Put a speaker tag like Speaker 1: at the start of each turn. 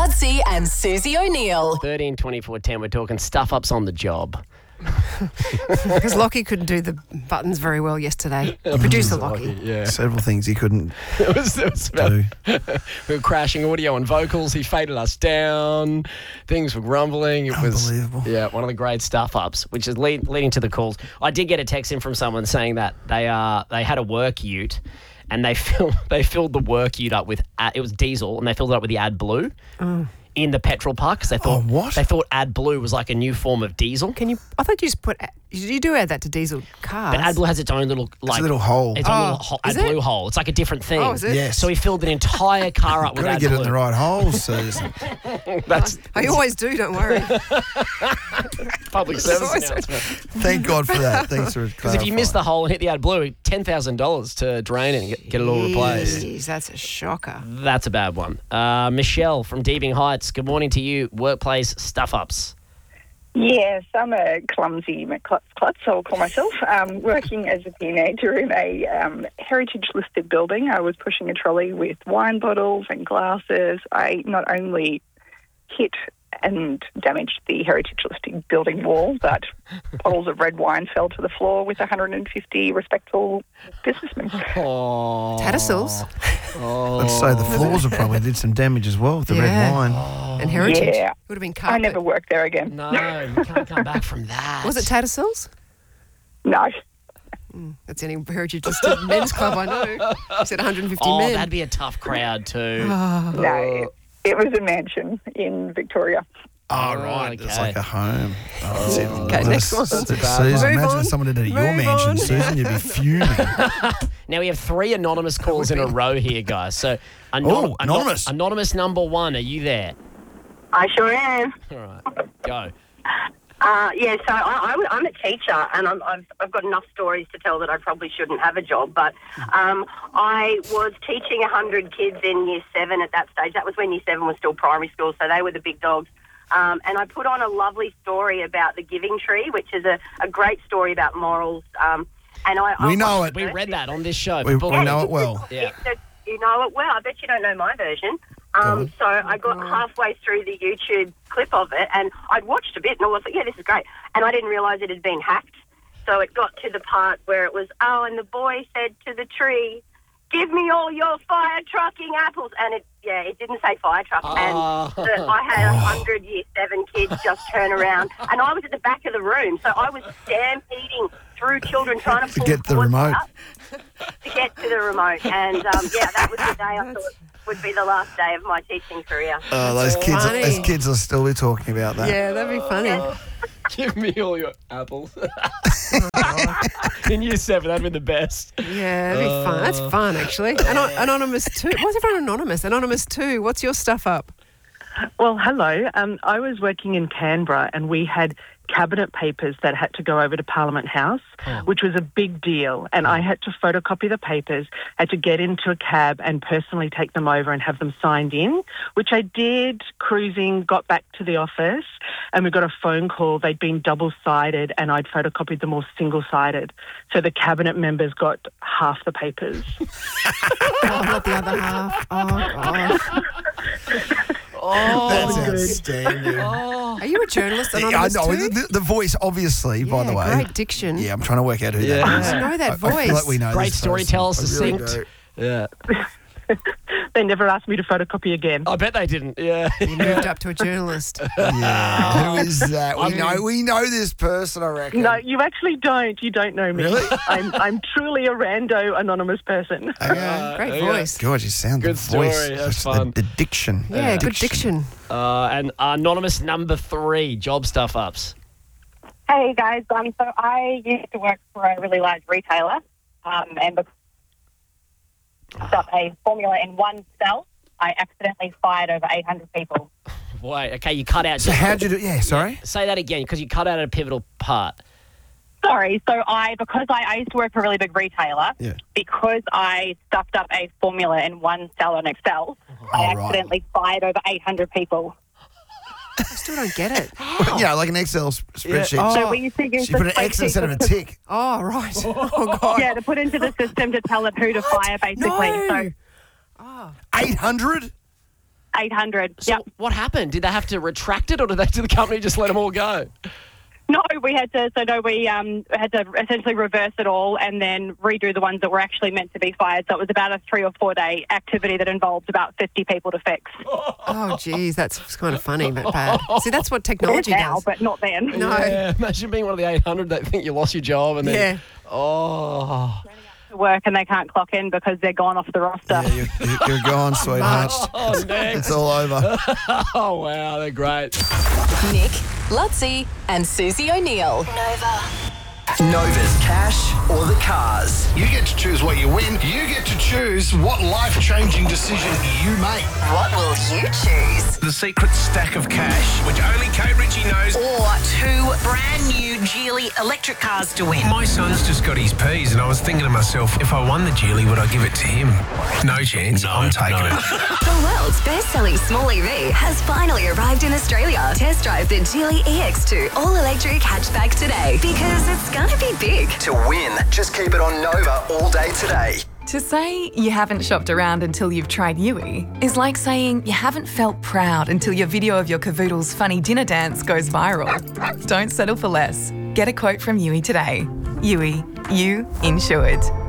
Speaker 1: Lodsy and Susie O'Neill.
Speaker 2: 13 24 10, we're talking stuff ups on the job.
Speaker 3: Because Lockie couldn't do the buttons very well yesterday. Producer Lockie.
Speaker 2: Yeah.
Speaker 4: Several things he couldn't
Speaker 2: It was
Speaker 4: do.
Speaker 2: we were crashing audio and vocals. He faded us down. Things were grumbling. It was
Speaker 4: Unbelievable.
Speaker 2: one of the great stuff ups, which is leading to the calls. I did get a text in from someone saying that they had a work ute and they filled the work ute up with it was diesel and they filled it up with the AdBlue. In the petrol park because they thought
Speaker 4: what?
Speaker 2: they thought AdBlue was like a new form of diesel.
Speaker 3: I thought you just you do add that to diesel cars.
Speaker 2: But AdBlue has its own little
Speaker 4: It's a little hole.
Speaker 2: Its own little
Speaker 3: is
Speaker 2: AdBlue
Speaker 3: it?
Speaker 2: hole. It's like a different thing.
Speaker 3: Oh, is it?
Speaker 4: Yes.
Speaker 2: So he filled an entire car up with
Speaker 4: Got
Speaker 2: AdBlue.
Speaker 4: to get it in the right hole, Susan.
Speaker 2: That's
Speaker 3: I always do, don't worry.
Speaker 2: public service
Speaker 3: Always-
Speaker 2: announcement.
Speaker 4: Thank God for that. Thanks for
Speaker 2: Because if you miss the hole and hit the AdBlue, $10,000 to drain it and get it all replaced.
Speaker 3: Jeez, that's a shocker.
Speaker 2: That's a bad one. Michelle from Deeping Heights. Good morning to you. Workplace stuff ups.
Speaker 5: Yes, I'm a clumsy klutz, I'll call myself. Working as a teenager in a heritage-listed building, I was pushing a trolley with wine bottles and glasses. I not only hit and damaged the heritage-listed building wall, but bottles of red wine fell to the floor with 150 respectful businessmen.
Speaker 2: Oh.
Speaker 3: Tattersalls
Speaker 4: Let's say the floors have probably did some damage as well with the red wine.
Speaker 3: and heritage.
Speaker 5: Yeah.
Speaker 3: Would have been
Speaker 5: I
Speaker 3: carpet.
Speaker 5: never worked there again.
Speaker 2: No, you can't come back from that.
Speaker 3: Was it Tattersalls?
Speaker 5: No.
Speaker 3: That's any heritage listed men's club I know. You said 150
Speaker 2: Oh,
Speaker 3: men.
Speaker 2: that'd be a tough crowd too.
Speaker 5: No, it was a mansion in Victoria.
Speaker 4: Oh, right. It's
Speaker 2: okay.
Speaker 4: like a home. Oh, that's it.
Speaker 3: Okay, next one.
Speaker 4: Susan,
Speaker 2: That's a bad one.
Speaker 3: Move
Speaker 4: imagine
Speaker 3: on.
Speaker 4: if someone did it at your
Speaker 3: Move
Speaker 4: mansion,
Speaker 3: on.
Speaker 4: Susan. You'd be fuming.
Speaker 2: Now we have 3 anonymous calls in a row here, guys. So
Speaker 4: anonymous.
Speaker 2: Anonymous number 1, are you there?
Speaker 6: I sure am.
Speaker 2: All right, go.
Speaker 6: Yeah, so I'm a teacher, and I've got enough stories to tell that I probably shouldn't have a job. But I was teaching 100 kids in Year 7 at that stage. That was when Year 7 was still primary school, so they were the big dogs. And I put on a lovely story about the Giving Tree, which is a great story about morals. And
Speaker 4: We know it.
Speaker 2: We read that on this show.
Speaker 4: We know it well.
Speaker 2: Yeah.
Speaker 6: You know it well. I bet you don't know my version. So I got halfway through the YouTube clip of it, and I'd watched a bit, and I was like, yeah, this is great. And I didn't realise it had been hacked. So it got to the part where it was, and the boy said to the tree, give me all your fire trucking apples. And it didn't say fire truck. And I had 100 Year 7 kids just turn around. And I was at the back of the room, so I was stampeding through children trying to pull
Speaker 4: get the
Speaker 6: cords
Speaker 4: remote.
Speaker 6: up to get to the remote. And, that was the day I thought would be the last day of my teaching career.
Speaker 4: Oh, those
Speaker 3: funny.
Speaker 4: kids will still be talking about that.
Speaker 3: Yeah, that'd be funny.
Speaker 2: Give me all your apples. In Year 7, that'd been the best.
Speaker 3: Yeah, that'd be fun. That's fun, actually. Anonymous 2. Why's everyone anonymous? Anonymous 2, what's your stuff up?
Speaker 7: Well, hello. I was working in Canberra and we had cabinet papers that had to go over to Parliament House, which was a big deal. And I had to photocopy the papers, had to get into a cab and personally take them over and have them signed in, which I did, cruising, got back to the office, and we got a phone call. They'd been double-sided and I'd photocopied them all single-sided. So the cabinet members got half the papers.
Speaker 3: Not the other half. Oh, gosh.
Speaker 4: That's outstanding.
Speaker 3: Are you a journalist,
Speaker 4: Yeah, I
Speaker 3: Anonymous
Speaker 4: know.
Speaker 3: 2?
Speaker 4: The voice, obviously, by the way.
Speaker 3: Great diction.
Speaker 4: Yeah, I'm trying to work out who that
Speaker 2: Yeah.
Speaker 4: is.
Speaker 3: I know that
Speaker 4: I
Speaker 3: voice.
Speaker 4: feel like we know
Speaker 2: Great
Speaker 4: this
Speaker 2: storyteller,
Speaker 4: person. I really
Speaker 2: succinct.
Speaker 4: do.
Speaker 2: Yeah.
Speaker 7: They never asked me to photocopy again.
Speaker 2: I bet they didn't. Yeah.
Speaker 3: You moved up to a journalist.
Speaker 4: Yeah, who is that? We know this person, I reckon.
Speaker 7: No, you actually don't. You don't know me.
Speaker 4: Really?
Speaker 7: I'm truly a rando anonymous person.
Speaker 3: Great voice.
Speaker 4: God, you sound
Speaker 2: Good
Speaker 4: the voice.
Speaker 2: story, that's
Speaker 4: Just
Speaker 2: fun.
Speaker 4: The diction.
Speaker 3: Yeah, good diction.
Speaker 2: And anonymous number 3, job stuff ups.
Speaker 8: Hey guys, so I used to work for a really large retailer, and because I up a formula in one cell, I accidentally fired over 800 people.
Speaker 2: Wait, okay, you cut out.
Speaker 4: So how'd you do? Yeah, sorry.
Speaker 2: Say that again, because you cut out a pivotal part.
Speaker 8: Sorry, so because I used to work for a really big retailer,
Speaker 4: Yeah.
Speaker 8: because I stuffed up a formula in one cell on Excel, I
Speaker 4: right.
Speaker 8: accidentally fired over 800 people.
Speaker 3: I still don't get it.
Speaker 4: Yeah, like an Excel spreadsheet.
Speaker 3: Oh.
Speaker 8: So we used to use
Speaker 4: So you put an
Speaker 8: the
Speaker 4: X instead of a tick.
Speaker 3: Oh, right. Oh, God.
Speaker 8: Yeah, to put into the system to tell it who to fire, basically.
Speaker 3: No.
Speaker 8: So
Speaker 4: 800?
Speaker 8: 800.
Speaker 2: So what happened? Did they have to retract it, or did the company just let them all go?
Speaker 8: No, we had to. So no, we had to essentially reverse it all and then redo the ones that were actually meant to be fired. So it was about a 3 or 4 day activity that involved about 50 people to fix.
Speaker 3: Oh, geez, that's kind of funny but bad. See, that's what technology
Speaker 8: now,
Speaker 3: does.
Speaker 8: but not then.
Speaker 3: No.
Speaker 2: Yeah, imagine being one of the 800 that think you lost your job and then... Oh...
Speaker 8: Work and they can't clock in because they're gone off the roster.
Speaker 4: Yeah, you're gone, sweetheart.
Speaker 2: Oh, next.
Speaker 4: It's all over.
Speaker 2: Oh, wow, they're great.
Speaker 1: Nick, Lutzi, and Susie O'Neill. Nova.
Speaker 9: Nova's cash or the cars.
Speaker 10: You get to choose what you win. You get to choose what life-changing decision you make.
Speaker 1: What will you choose?
Speaker 10: The secret stack of cash, which only Kate Ritchie knows.
Speaker 11: Or 2 brand new Geely electric cars to win.
Speaker 10: My son's just got his P's, and I was thinking to myself, if I won the Geely, would I give it to him? No chance. I'm taking it.
Speaker 12: The world's best-selling small EV has finally arrived in Australia. Test drive the Geely EX2 all-electric hatchback today because it's gonna be big.
Speaker 9: To win, just keep it on Nova all day today.
Speaker 13: To say you haven't shopped around until you've tried Yui is like saying you haven't felt proud until your video of your cavoodle's funny dinner dance goes viral. Don't settle for less. Get a quote from Yui today. Yui, you insured.